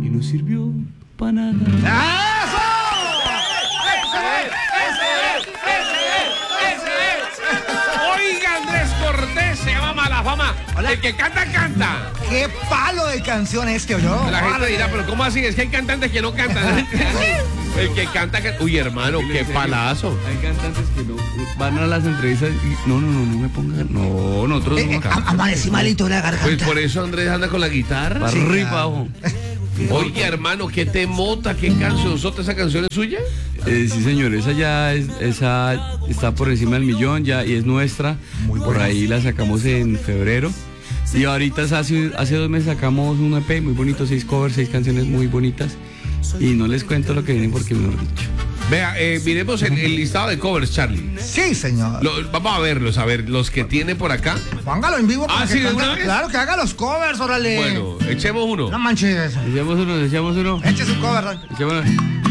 y no sirvió para nada. ¡Eso! Oiga, Andrés Cortés, se llama Mala Fama. Hola. El que canta, canta. ¡Qué palo de canción es que oyó! La gente dirá, pero ¿cómo así? Es que hay cantantes que no cantan. El que canta, uy, hermano, qué palazo. Hay cantantes que no van a las entrevistas y no me pongan. No, nosotros no cantamos. Amanecí malito de la garganta. Pues por eso Andrés anda con la guitarra. Para Sí, arriba, claro. abajo. Oye, hermano, ¿qué te mota? ¿Qué canción? ¿Esa canción es suya? Sí, señor, esa está por encima del millón ya y es nuestra. Muy Por buena. ahí la sacamos en febrero. Y ahorita hace 2 meses sacamos un EP muy bonito, 6 covers, 6 canciones muy bonitas. Y no les cuento lo que viene porque mejor dicho. Vea, miremos el listado de covers, Charlie. Sí, señor. Vamos a verlos, a ver, los que tiene por acá. Póngalo en vivo. Ah, para ¿sí, que de cante. una vez? Claro, que haga los covers, órale. Bueno, echemos uno. No manches. Echamos uno. Eche su cover. Echamos uno.